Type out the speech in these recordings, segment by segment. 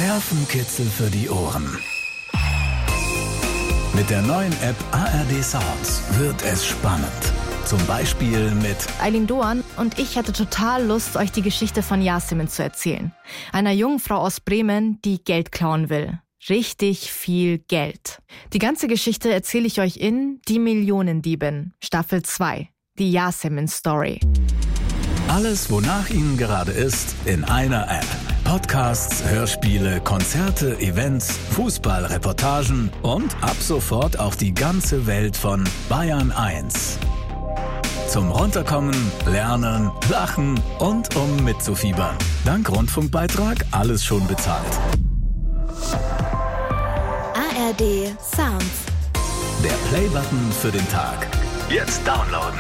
Nervenkitzel für die Ohren. Mit der neuen App ARD Sounds wird es spannend. Zum Beispiel mit Aylin Doan und ich hatte total Lust, euch die Geschichte von Yasemin zu erzählen. Einer jungen Frau aus Bremen, die Geld klauen will. Richtig viel Geld. Die ganze Geschichte erzähle ich euch in Die Millionendiebin, Staffel 2, die Yasemin-Story. alles, wonach Ihnen gerade ist, in einer App. Podcasts, Hörspiele, Konzerte, Events, Fußballreportagen und ab sofort auch die ganze Welt von Bayern 1. Zum Runterkommen, Lernen, Lachen und um mitzufiebern. Dank Rundfunkbeitrag alles schon bezahlt. ARD Sounds. Der Playbutton für den Tag. Jetzt downloaden.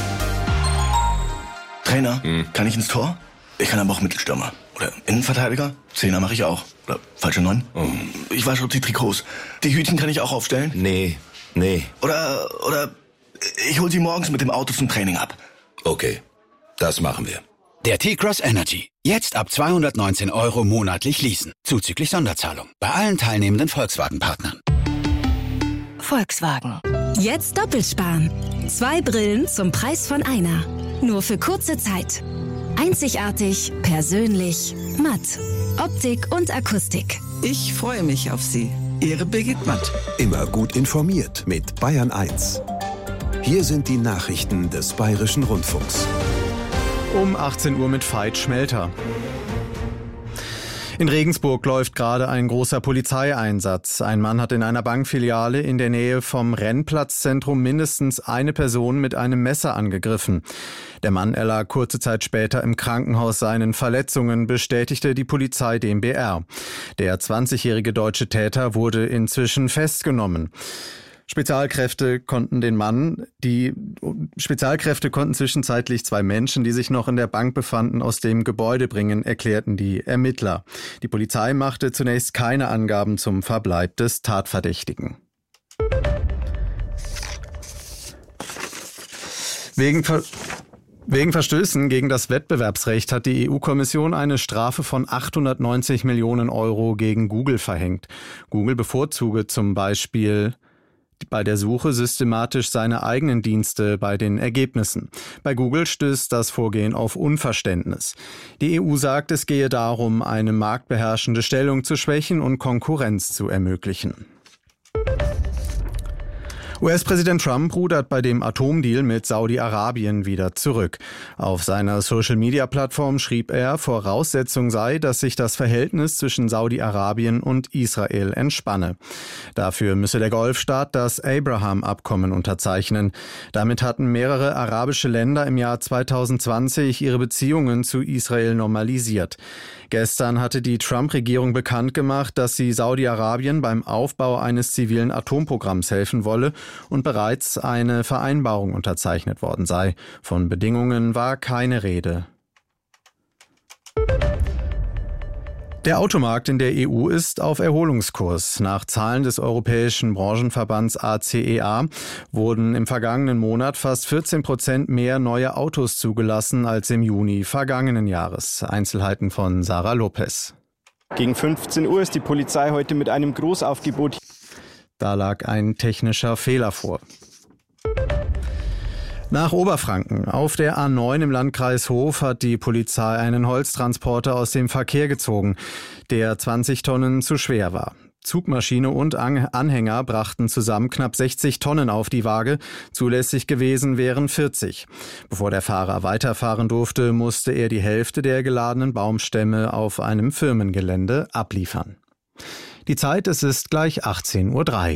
Trainer, kann ich ins Tor? Ich kann aber auch Mittelstürmer. Oder Innenverteidiger? Zehner mache ich auch. Oder falsche 9? Ich wasche die Trikots. Die Hütchen kann ich auch aufstellen? Nee. Oder ich hol sie morgens mit dem Auto zum Training ab. Okay, das machen wir. Der T-Cross Energy. Jetzt ab 219 € monatlich leasen. Zuzüglich Sonderzahlung. Bei allen teilnehmenden Volkswagen-Partnern. Volkswagen. Jetzt doppelsparen. 2 Brillen zum Preis von einer. Nur für kurze Zeit. Einzigartig, persönlich, matt. Optik und Akustik. Ich freue mich auf Sie. Ihre Birgit Matt. Immer gut informiert mit Bayern 1. Hier sind die Nachrichten des Bayerischen Rundfunks. Um 18 Uhr mit Veit Schmelter. In Regensburg läuft gerade ein großer Polizeieinsatz. Ein Mann hat in einer Bankfiliale in der Nähe vom Rennplatzzentrum mindestens eine Person mit einem Messer angegriffen. Der Mann erlag kurze Zeit später im Krankenhaus seinen Verletzungen, bestätigte die Polizei dem BR. Der 20-jährige deutsche Täter wurde inzwischen festgenommen. Spezialkräfte konnten zwischenzeitlich 2 Menschen, die sich noch in der Bank befanden, aus dem Gebäude bringen, erklärten die Ermittler. Die Polizei machte zunächst keine Angaben zum Verbleib des Tatverdächtigen. Wegen Verstößen gegen das Wettbewerbsrecht hat die EU-Kommission eine Strafe von 890 Millionen € gegen Google verhängt. Google bevorzuge zum Beispiel bei der Suche systematisch seine eigenen Dienste bei den Ergebnissen. Bei Google stößt das Vorgehen auf Unverständnis. Die EU sagt, es gehe darum, eine marktbeherrschende Stellung zu schwächen und Konkurrenz zu ermöglichen. US-Präsident Trump rudert bei dem Atomdeal mit Saudi-Arabien wieder zurück. Auf seiner Social-Media-Plattform schrieb er, Voraussetzung sei, dass sich das Verhältnis zwischen Saudi-Arabien und Israel entspanne. Dafür müsse der Golfstaat das Abraham-Abkommen unterzeichnen. Damit hatten mehrere arabische Länder im Jahr 2020 ihre Beziehungen zu Israel normalisiert. Gestern hatte die Trump-Regierung bekannt gemacht, dass sie Saudi-Arabien beim Aufbau eines zivilen Atomprogramms helfen wolle und bereits eine Vereinbarung unterzeichnet worden sei. Von Bedingungen war keine Rede. Der Automarkt in der EU ist auf Erholungskurs. Nach Zahlen des Europäischen Branchenverbands ACEA wurden im vergangenen Monat fast 14% mehr neue Autos zugelassen als im Juni vergangenen Jahres. Einzelheiten von Sarah Lopez. Gegen 15 Uhr ist die Polizei heute mit einem Großaufgebot. Da lag ein technischer Fehler vor. Nach Oberfranken. Auf der A9 im Landkreis Hof hat die Polizei einen Holztransporter aus dem Verkehr gezogen, der 20 Tonnen zu schwer war. Zugmaschine und Anhänger brachten zusammen knapp 60 Tonnen auf die Waage. Zulässig gewesen wären 40. Bevor der Fahrer weiterfahren durfte, musste er die Hälfte der geladenen Baumstämme auf einem Firmengelände abliefern. Die Zeit, es ist gleich 18:03 Uhr.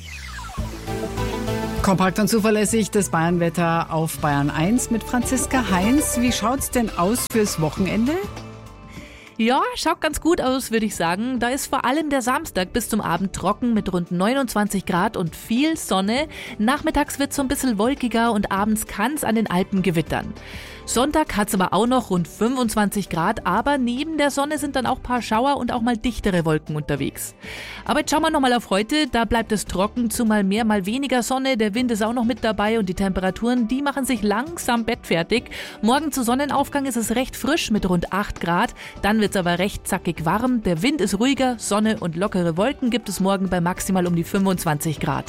Kompakt und zuverlässig das Bayernwetter auf Bayern 1 mit Franziska Heinz. Wie schaut's denn aus fürs Wochenende? Ja, schaut ganz gut aus, würde ich sagen. Da ist vor allem der Samstag bis zum Abend trocken mit rund 29 Grad und viel Sonne. Nachmittags wird es so ein bisschen wolkiger und abends kann es an den Alpen gewittern. Sonntag hat es aber auch noch rund 25 Grad, aber neben der Sonne sind dann auch ein paar Schauer und auch mal dichtere Wolken unterwegs. Aber jetzt schauen wir nochmal auf heute, da bleibt es trocken, zu mal mehr, mal weniger Sonne, der Wind ist auch noch mit dabei und die Temperaturen, die machen sich langsam bettfertig. Morgen zu Sonnenaufgang ist es recht frisch mit rund 8 Grad, dann wird es aber recht zackig warm. Der Wind ist ruhiger, Sonne und lockere Wolken gibt es morgen bei maximal um die 25 Grad.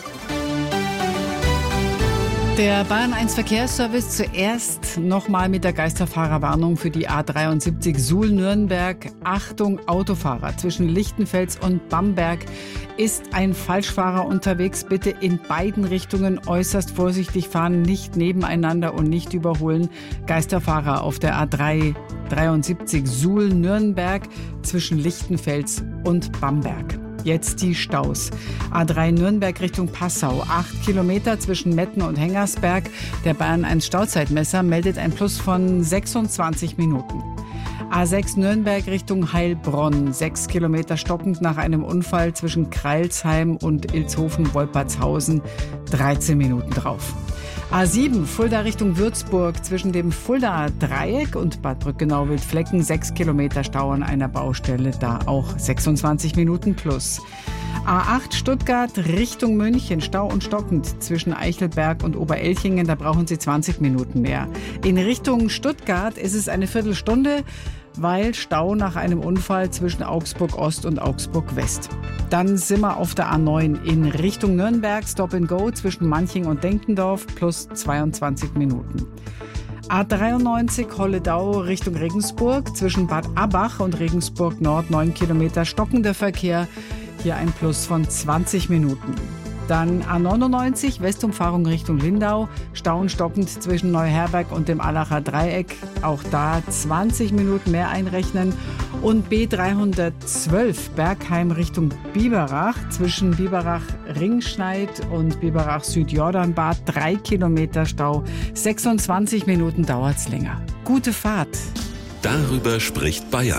Der Bayern 1 Verkehrsservice zuerst nochmal mit der Geisterfahrerwarnung für die A73 Suhl-Nürnberg. Achtung, Autofahrer, zwischen Lichtenfels und Bamberg ist ein Falschfahrer unterwegs. Bitte in beiden Richtungen äußerst vorsichtig fahren, nicht nebeneinander und nicht überholen. Geisterfahrer auf der A73 Suhl-Nürnberg zwischen Lichtenfels und Bamberg. Jetzt die Staus. A3 Nürnberg Richtung Passau. 8 Kilometer zwischen Metten und Hengersberg. Der Bayern 1 Stauzeitmesser meldet ein Plus von 26 Minuten. A6 Nürnberg Richtung Heilbronn. 6 Kilometer stockend nach einem Unfall zwischen Kreilsheim und Ilshofen-Wolpertshausen. 13 Minuten drauf. A7 Fulda Richtung Würzburg zwischen dem Fuldaer Dreieck und Bad Brückenau-Wildflecken 6 Kilometer Stau an einer Baustelle, da auch 26 Minuten plus. A8 Stuttgart Richtung München, Stau und stockend zwischen Eichelberg und Oberelchingen, da brauchen Sie 20 Minuten mehr. In Richtung Stuttgart ist es eine Viertelstunde, weil Stau nach einem Unfall zwischen Augsburg Ost und Augsburg West. Dann sind wir auf der A9 in Richtung Nürnberg, Stop and Go zwischen Manching und Denkendorf plus 22 Minuten. A93 Holledau Richtung Regensburg zwischen Bad Abbach und Regensburg Nord 9 Kilometer stockender Verkehr, hier ein Plus von 20 Minuten. Dann A99 Westumfahrung Richtung Lindau, Stau und stockend zwischen Neuherberg und dem Allacher Dreieck, auch da 20 Minuten mehr einrechnen. Und B312 Bergheim Richtung Biberach, zwischen Biberach-Ringschneid und Biberach-Südjordanbad 3 Kilometer Stau, 26 Minuten dauert's länger. Gute Fahrt. Darüber spricht Bayern.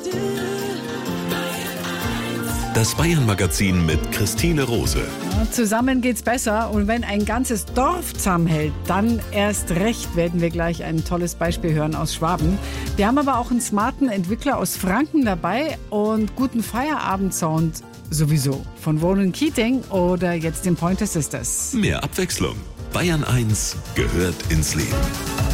Das Bayern-Magazin mit Christine Rose. Zusammen geht's besser und wenn ein ganzes Dorf zusammenhält, dann erst recht, werden wir gleich ein tolles Beispiel hören aus Schwaben. Wir haben aber auch einen smarten Entwickler aus Franken dabei und guten Feierabendsound sowieso. Von Ronan Keating oder jetzt den Pointer Sisters. Mehr Abwechslung. Bayern 1 gehört ins Leben.